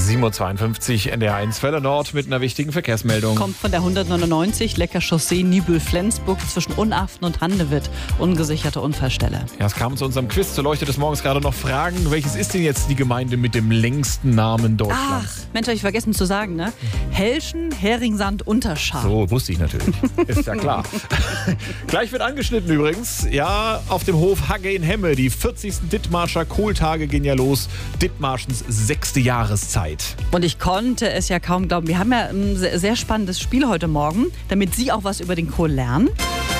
7.52 Uhr NDR1 Welle Nord mit einer wichtigen Verkehrsmeldung. Kommt von der 199, Lecker Chaussee Nibel-Flensburg zwischen Unaften und Handewitt. Ungesicherte Unfallstelle. Ja, es kam zu unserem Quiz zur Leuchte des Morgens gerade noch Fragen. Welches ist denn jetzt die Gemeinde mit dem längsten Namen Deutschlands? Ach, Mensch, habe ich vergessen zu sagen, ne? Helschen, Heringsand, Unterschar. So, wusste ich natürlich. Ist ja klar. Gleich wird angeschnitten übrigens. Ja, auf dem Hof Hagge in Hemme. Die 40. Dithmarscher Kohltage gehen ja los. Dithmarschens 6. Jahreszeit. Und ich konnte es ja kaum glauben. Wir haben ja ein sehr spannendes Spiel heute Morgen, damit Sie auch was über den Kohl lernen.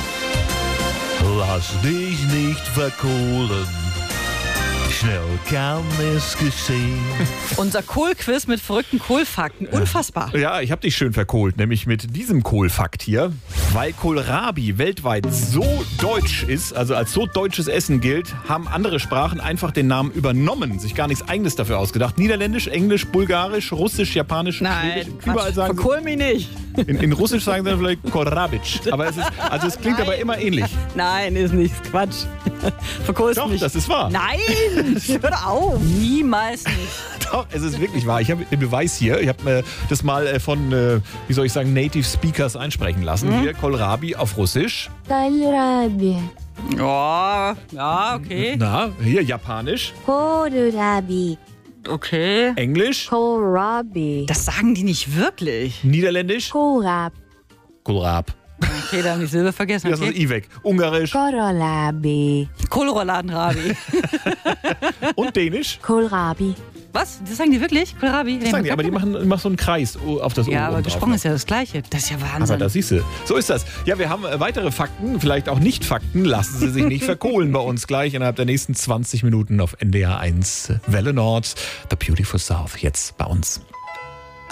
Lass dich nicht verkohlen. Schnell kann es geschehen. Unser Kohlquiz mit verrückten Kohlfakten. Unfassbar. Ja, ich habe dich schön verkohlt, nämlich mit diesem Kohlfakt hier. Weil Kohlrabi weltweit so deutsch ist, also als so deutsches Essen gilt, haben andere Sprachen einfach den Namen übernommen, sich gar nichts Eigenes dafür ausgedacht. Niederländisch, Englisch, Bulgarisch, Russisch, Japanisch, Schwedisch. Überall sagen sie, verkohl mich nicht. in Russisch sagen sie dann vielleicht Kohlrabic. Aber es klingt aber immer ähnlich. Nein, ist nichts. Quatsch. Verkohlst Doch, mich. das ist wahr. Nein, hör auf. Niemals nicht. Doch, es ist wirklich wahr. Ich habe den Beweis hier. Ich habe das mal von, wie soll ich sagen, Native Speakers einsprechen lassen. Hier, Kohlrabi auf Russisch. Kohlrabi. Ja, okay. Na, hier Japanisch. Kohlrabi. Okay. Englisch. Kohlrabi. Das sagen die nicht wirklich. Niederländisch. Kohlrab. Kohlrab. Okay, da haben die Silbe vergessen. Das ist Okay. I weg. Ungarisch. Kohlrabi. Kohlrouladenrabi. Und Dänisch. Kohlrabi. Was? Das sagen die wirklich? Kohlrabi? Das sagen die, aber die machen so einen Kreis auf das O. Ja, aber oben gesprochen drauf. ist ja das Gleiche. Das ist ja Wahnsinn. Aber das siehst du. So ist das. Ja, wir haben weitere Fakten, vielleicht auch Nicht-Fakten. Lassen Sie sich nicht verkohlen bei uns gleich innerhalb der nächsten 20 Minuten auf NDR 1 Welle Nord. The Beautiful South jetzt bei uns.